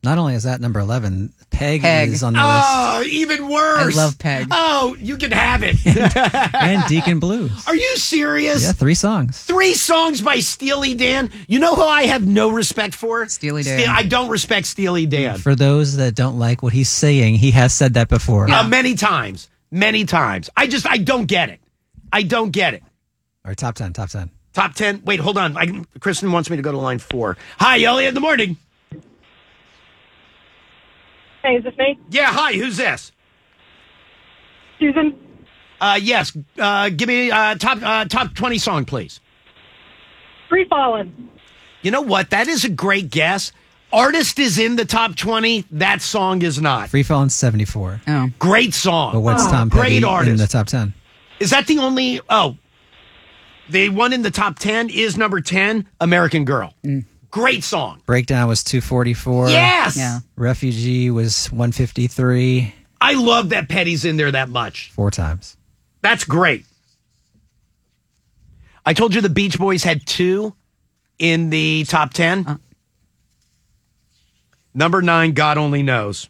Not only is that number 11, Peg Peg. is on the list. Oh, even worse. I love Peg. Oh, you can have it. And Deacon Blues. Are you serious? Yeah, 3 songs. 3 songs by Steely Dan. You know who I have no respect for? Steely Dan. I don't respect Steely Dan. For those that don't like what he's saying, he has said that before. Many times. Many times. I don't get it. I don't get it. Or top 10. Top 10. Wait, hold on. Kristen wants me to go to line 4. Hi, Elliot in the morning. Hey, is this me? Yeah, hi. Who's this? Susan? Yes. Give me top 20 song, please. Free Fallin'. You know what? That is a great guess. Artist is in the top 20. That song is not. Free Fallin' 74. Oh. Great song. But what's Tom great Petty artist. in the top 10? Is that the only... Oh, the one in the top 10 is number 10, American Girl. Great song. Breakdown was 244. Yes! Yeah. Refugee was 153. I love that Petty's in there that much. 4 times. That's great. I told you the Beach Boys had 2 in the top 10. Number 9, God Only Knows.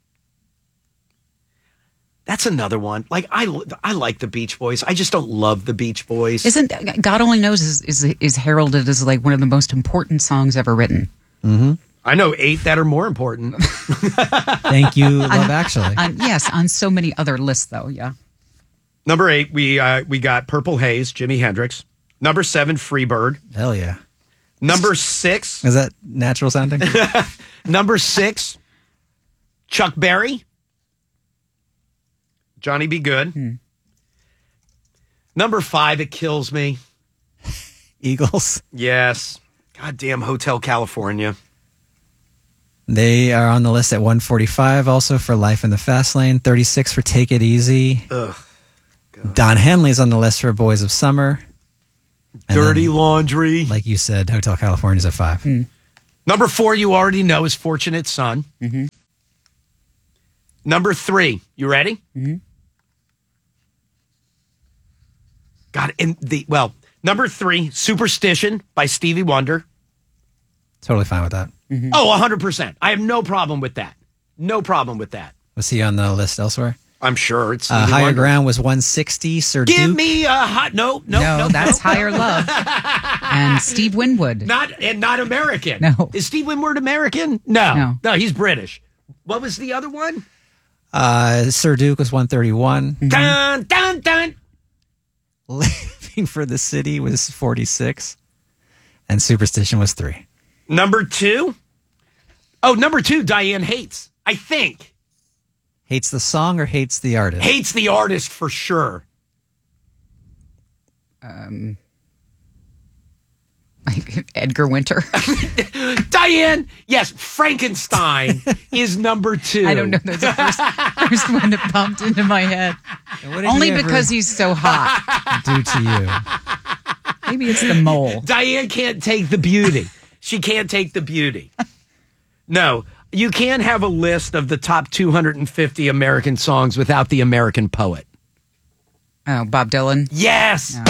That's another one. Like I like the Beach Boys. I just don't love the Beach Boys. Isn't God Only Knows is heralded as like one of the most important songs ever written? Mm-hmm. I know 8 that are more important. Thank you, Love Actually. Yes, on so many other lists, though. Yeah. Number 8, we got Purple Haze, Jimi Hendrix. Number 7, Freebird. Hell yeah. Number 6. Is that natural sounding? Number 6, Chuck Berry. Johnny Be Good. Number 5, it kills me. Eagles. Yes. Goddamn Hotel California. They are on the list at 145 also for Life in the Fast Lane. 36 for Take It Easy. Ugh. Don Henley's on the list for Boys of Summer. And Dirty then, Laundry. like you said, Hotel California's at 5. Number 4, you already know, is Fortunate Son. Number 3, you ready? God, number 3, Superstition by Stevie Wonder. Totally fine with that. Oh, 100%. I have no problem with that. No problem with that. Was he on the list elsewhere? I'm sure it's Stevie Higher Wonder. Ground was 160. Sir Give Duke. me a hot no, that's Higher Love. And Steve Winwood. Not American. No. Is Steve Winwood American? No, he's British. What was the other one? Sir Duke was 131. Dun dun dun. Living for the City was 46. And Superstition was 3. Number 2. Oh, number 2, Diane hates. I think. Hates the song or hates the artist? Hates the artist for sure. Edgar Winter. Diane, yes, Frankenstein is number 2. I don't know. That's the first one that popped into my head. Only because he's so hot. Do to you. Maybe it's the mole. Diane can't take the beauty. She can't take the beauty. No, you can't have a list of the top 250 American songs without the American poet. Oh, Bob Dylan. Yes.